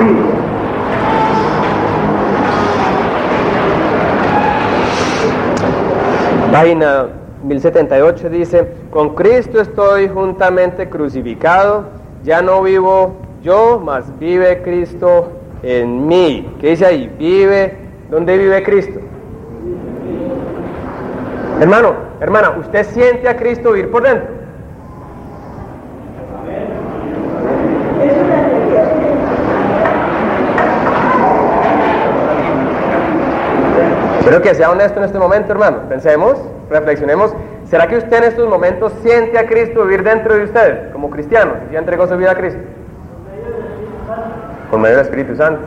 Página 1078 dice: con Cristo estoy juntamente crucificado, ya no vivo yo, mas vive Cristo en mí. ¿Qué dice ahí? Vive, ¿dónde vive Cristo? Hermano, hermana, ¿usted siente a Cristo vivir por dentro? Quiero que sea honesto en este momento, hermano. Pensemos, reflexionemos. ¿Será que usted en estos momentos siente a Cristo vivir dentro de usted, como cristiano? ¿Si ya entregó su vida a Cristo? Por medio del Espíritu Santo.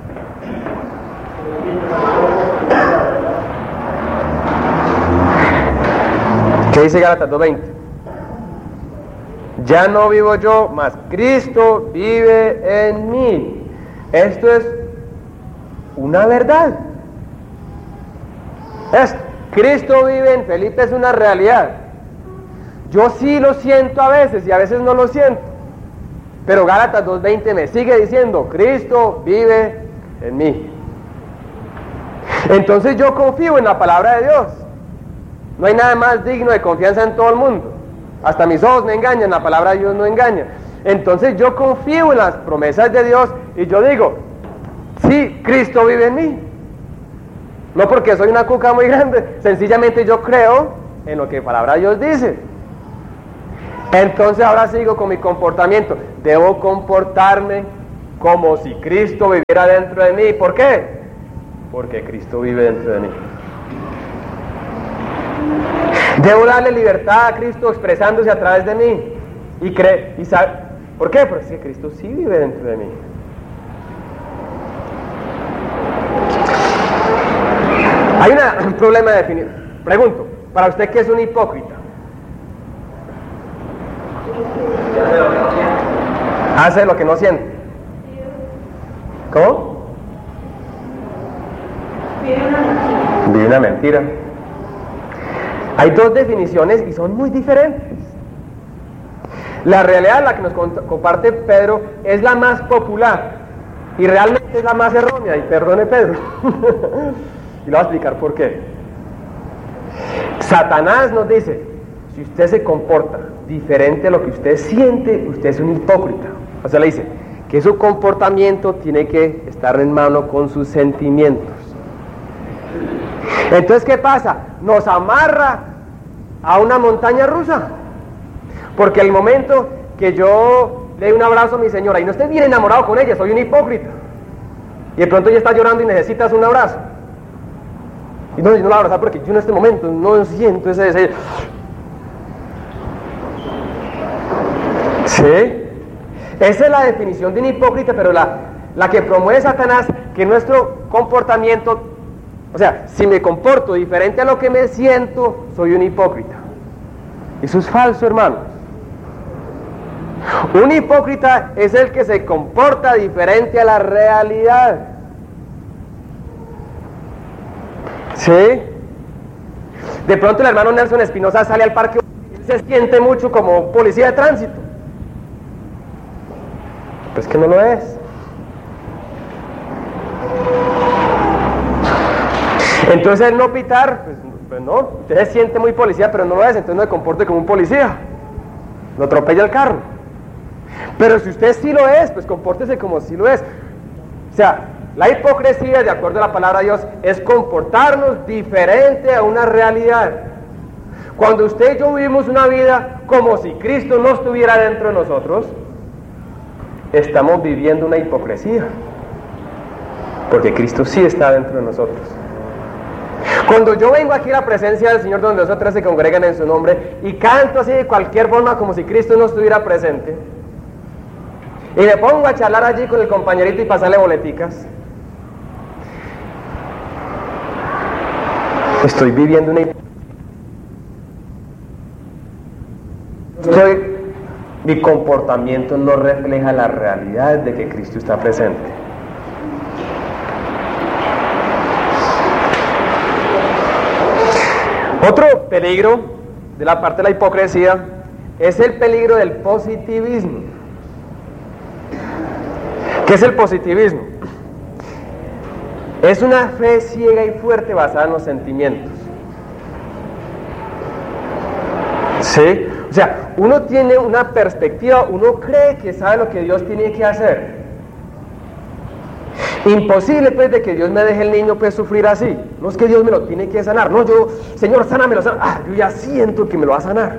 ¿Qué dice Gálatas 2:20? Ya no vivo yo, mas Cristo vive en mí. Esto es una verdad. Cristo vive en Felipe, es una realidad. Yo sí lo siento a veces y a veces no lo siento, pero Gálatas 2:20 me sigue diciendo: Cristo vive en mí. Entonces yo confío en la palabra de Dios. No hay nada más digno de confianza en todo el mundo. Hasta mis ojos me engañan, la palabra de Dios no engaña. Entonces yo confío en las promesas de Dios y yo digo: sí, Cristo vive en mí. No porque soy una cuca muy grande, sencillamente yo creo en lo que la palabra de Dios dice. Entonces ahora sigo con mi comportamiento. Debo comportarme como si Cristo viviera dentro de mí. ¿Por qué? Porque Cristo vive dentro de mí. Debo darle libertad a Cristo expresándose a través de mí. ¿Por qué? Porque Cristo sí vive dentro de mí. Hay un problema de definir. Pregunto, para usted, ¿qué es un hipócrita? Hace lo que no siente. ¿Cómo? Vive una mentira. Hay dos definiciones y son muy diferentes. La realidad, la que nos comparte Pedro, es la más popular y realmente es la más errónea, y perdone Pedro. Y le voy a explicar por qué. Satanás nos dice: si usted se comporta diferente a lo que usted siente, usted es un hipócrita. O sea, le dice que su comportamiento tiene que estar en mano con sus sentimientos. Entonces, ¿qué pasa? Nos amarra a una montaña rusa. Porque el momento que yo le doy un abrazo a mi señora y no estoy bien enamorado con ella, soy un hipócrita. Y de pronto ella está llorando y necesitas un abrazo. Y no la abrazar porque yo en este momento no siento ese... ¿Sí? Esa es la definición de un hipócrita, pero la que promueve Satanás, que nuestro comportamiento, o sea, si me comporto diferente a lo que me siento, soy un hipócrita. Eso es falso, hermano. Un hipócrita es el que se comporta diferente a la realidad. ¿Sí? De pronto el hermano Nelson Espinosa sale al parque y se siente mucho como policía de tránsito. Pues que no lo es. Entonces el no pitar, pues no, usted se siente muy policía, pero no lo es, entonces no se comporte como un policía. Lo atropella el carro. Pero si usted sí lo es, pues compórtese como si lo es. O sea, la hipocresía, de acuerdo a la palabra de Dios, es comportarnos diferente a una realidad. Cuando usted y yo vivimos una vida como si Cristo no estuviera dentro de nosotros, estamos viviendo una hipocresía, porque Cristo sí está dentro de nosotros. Cuando yo vengo aquí a la presencia del Señor, donde nosotros se congregan en su nombre, y canto así de cualquier forma como si Cristo no estuviera presente, y me pongo a charlar allí con el compañerito y pasarle boleticas, estoy viviendo una hipocresía. Mi comportamiento no refleja la realidad de que Cristo está presente. Otro peligro de la parte de la hipocresía es el peligro del positivismo. ¿Qué es el positivismo? Es una fe ciega y fuerte basada en los sentimientos. ¿Sí? O sea, uno tiene una perspectiva, uno cree que sabe lo que Dios tiene que hacer. Imposible pues de que Dios me deje el niño pues sufrir así. No es que Dios me lo tiene que sanar. No, yo, Señor, sánamelo, sánamelo. Yo ya siento que me lo va a sanar.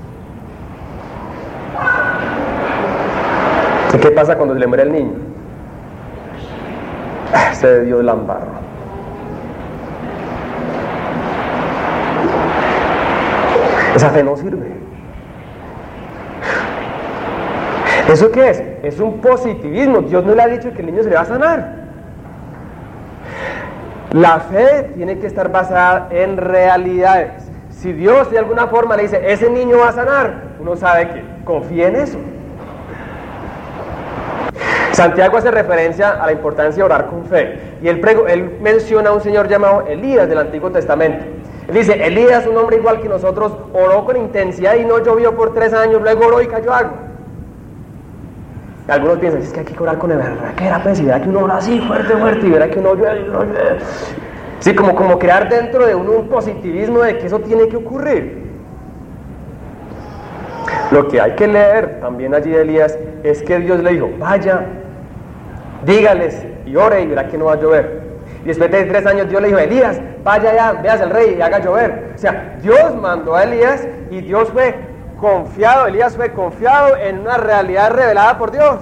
¿Y qué pasa cuando se le muere el niño? Se dio el embarro. Esa fe no sirve. ¿Eso qué es? Es un positivismo. Dios no le ha dicho que el niño se le va a sanar. La fe tiene que estar basada en realidades. Si Dios de alguna forma le dice, ese niño va a sanar, uno sabe que confía en eso. Santiago hace referencia a la importancia de orar con fe. Y él menciona a un señor llamado Elías del Antiguo Testamento. Él dice, Elías, un hombre igual que nosotros, oró con intensidad y no llovió por 3 años, luego oró y cayó agua. Algunos piensan, es que hay que orar con el berraquera, pues, y verá que uno ora así, fuerte, y verá que uno llueve. Sí, como crear dentro de uno un positivismo de que eso tiene que ocurrir. Lo que hay que leer también allí de Elías es que Dios le dijo, vaya, dígales y ore y verá que no va a llover. Y después de 3 años Dios le dijo, Elías, vaya ya, veas al rey y haga llover. O sea, Dios mandó a Elías y Dios fue confiado, Elías fue confiado en una realidad revelada por Dios.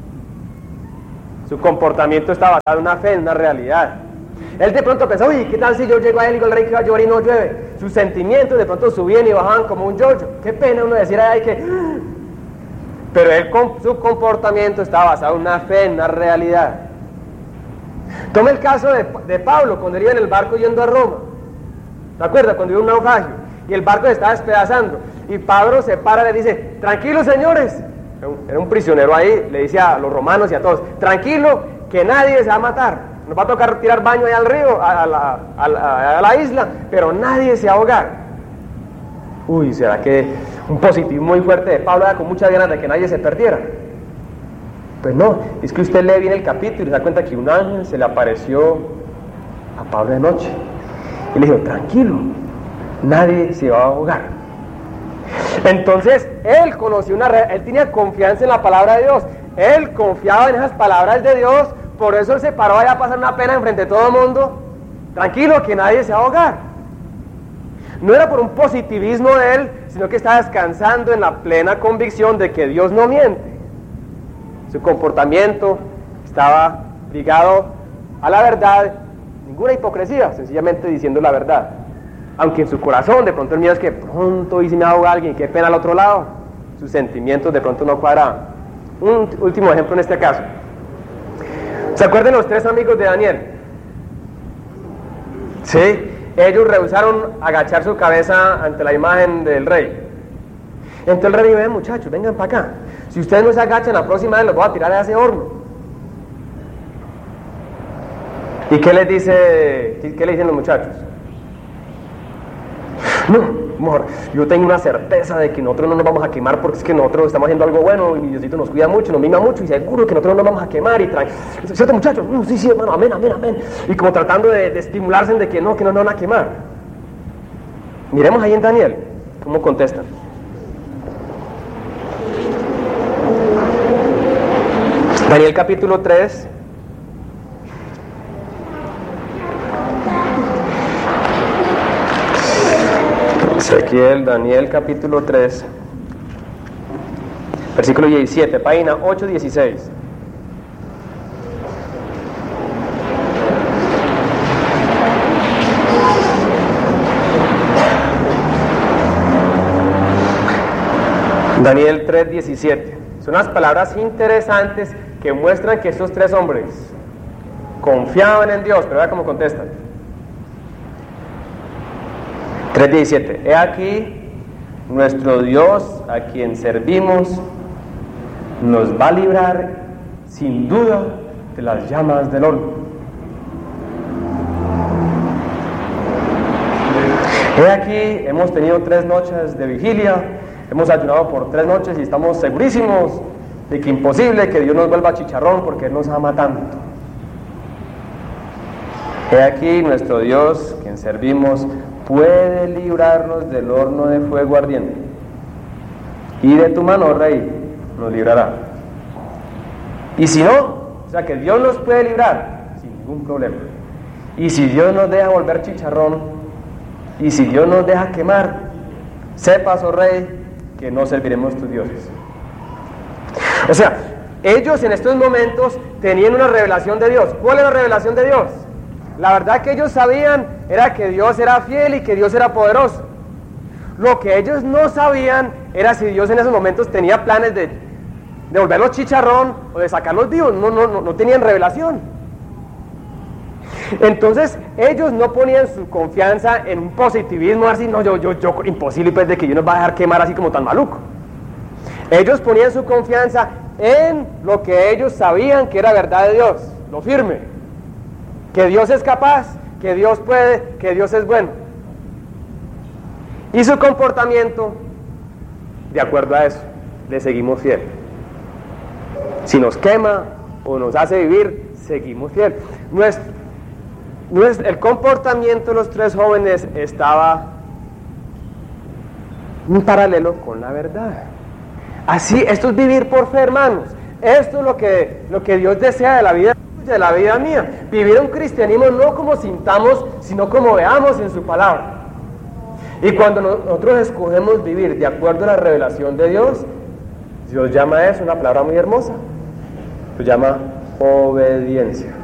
Su comportamiento está basado en una fe, en una realidad. Él de pronto pensó, uy, ¿qué tal si yo llego a él y digo al rey que va a llover y no llueve? Sus sentimientos de pronto subían y bajaban como un yoyo. Qué pena uno decir, ay, que... Pero él, su comportamiento estaba basado en una fe, en una realidad. Toma el caso de Pablo, cuando iba en el barco yendo a Roma. ¿Te acuerdas? Cuando iba un naufragio y el barco se estaba despedazando. Y Pablo se para y le dice, tranquilos señores. Era un prisionero ahí, le dice a los romanos y a todos, tranquilo, que nadie se va a matar. Nos va a tocar tirar baño ahí al río, a la isla, pero nadie se va a ahogar. Uy, ¿será que un positivismo muy fuerte de Pablo era con muchas ganas de que nadie se perdiera? Pues no, es que usted lee bien el capítulo y se da cuenta que un ángel se le apareció a Pablo de noche y le dijo, tranquilo, nadie se va a ahogar. Entonces él conoció él tenía confianza en la palabra de Dios, él confiaba en esas palabras de Dios, por eso él se paró allá a pasar una pena enfrente de todo el mundo, tranquilo, que nadie se va a ahogar. No era por un positivismo de él, sino que estaba descansando en la plena convicción de que Dios no miente. Su comportamiento estaba ligado a la verdad, ninguna hipocresía, sencillamente diciendo la verdad. Aunque en su corazón de pronto el miedo es que pronto y si me ahoga alguien, qué pena al otro lado, sus sentimientos de pronto no cuadraban. Un último ejemplo en este caso. ¿Se acuerdan los 3 amigos de Daniel? Sí, ellos rehusaron agachar su cabeza ante la imagen del rey. Entonces el rey dijo, ven muchachos, vengan para acá. Si ustedes no se agachan, la próxima vez los voy a tirar a ese horno. ¿Y qué les dice? ¿Qué le dicen los muchachos? No, amor, yo tengo una certeza de que nosotros no nos vamos a quemar porque es que nosotros estamos haciendo algo bueno y Diosito nos cuida mucho, nos mima mucho y seguro que nosotros no nos vamos a quemar y trae. ¿Cierto, muchachos? Sí, hermano, amén. Y como tratando de estimularse de que no nos van a quemar. Miremos ahí en Daniel, cómo contestan. Daniel capítulo 3. Ezequiel, Daniel capítulo 3, versículo 17, página 816. Daniel 3, 17. Son unas palabras interesantes que muestran que estos 3 hombres confiaban en Dios, pero vea cómo contestan. 3:17. He aquí, nuestro Dios, a quien servimos, nos va a librar sin duda de las llamas del horno. He aquí, hemos tenido 3 noches de vigilia, hemos ayunado por 3 noches y estamos segurísimos de que imposible que Dios nos vuelva chicharrón porque Él nos ama tanto. He aquí nuestro Dios, quien servimos, puede librarnos del horno de fuego ardiente, y de tu mano, Rey, nos librará. Y si no, o sea que Dios nos puede librar sin ningún problema. Y si Dios nos deja volver chicharrón, y si Dios nos deja quemar, sepas, oh Rey, que no serviremos tus dioses. O sea, ellos en estos momentos tenían una revelación de Dios. ¿Cuál es la revelación de Dios? La verdad que ellos sabían era que Dios era fiel y que Dios era poderoso. Lo que ellos no sabían era si Dios en esos momentos tenía planes de volverlos chicharrón o de sacarlos vivos. No tenían revelación. Entonces ellos no ponían su confianza en un positivismo así, no, yo imposible pues de que Dios nos va a dejar quemar así como tan maluco. Ellos ponían su confianza en lo que ellos sabían que era verdad de Dios, lo firme. Que Dios es capaz, que Dios puede, que Dios es bueno. Y su comportamiento, de acuerdo a eso, le seguimos fiel. Si nos quema o nos hace vivir, seguimos fiel. El comportamiento de los tres jóvenes estaba en paralelo con la verdad. Así, esto es vivir por fe, hermanos. Esto es lo que Dios desea de la vida mía. Vivir un cristianismo no como sintamos, sino como veamos en su palabra. Y cuando nosotros escogemos vivir de acuerdo a la revelación de Dios, Dios llama a eso una palabra muy hermosa. Lo llama obediencia.